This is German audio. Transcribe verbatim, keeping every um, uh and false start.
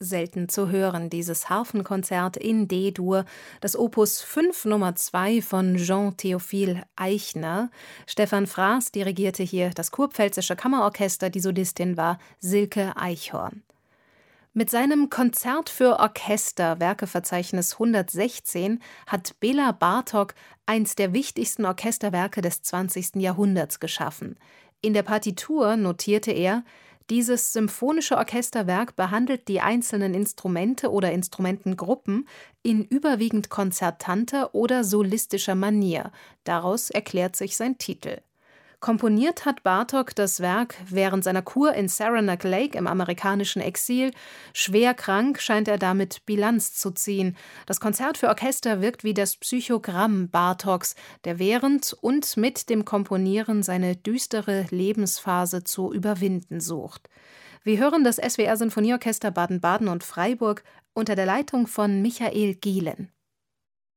selten zu hören, dieses Harfenkonzert in D-Dur, das Opus fünf Nummer zwei von Jean Théophile Eichner. Stefan Fraß dirigierte hier das Kurpfälzische Kammerorchester, die Solistin war Silke Eichhorn. Mit seinem Konzert für Orchester, Werkeverzeichnis hundertsechzehn, hat Bela Bartók eins der wichtigsten Orchesterwerke des zwanzigsten Jahrhunderts geschaffen. In der Partitur notierte er: Dieses symphonische Orchesterwerk behandelt die einzelnen Instrumente oder Instrumentengruppen in überwiegend konzertanter oder solistischer Manier. Daraus erklärt sich sein Titel. Komponiert hat Bartók das Werk während seiner Kur in Saranac Lake im amerikanischen Exil. Schwer krank scheint er damit Bilanz zu ziehen. Das Konzert für Orchester wirkt wie das Psychogramm Bartóks, der während und mit dem Komponieren seine düstere Lebensphase zu überwinden sucht. Wir hören das S W R Sinfonieorchester Baden-Baden und Freiburg unter der Leitung von Michael Gielen.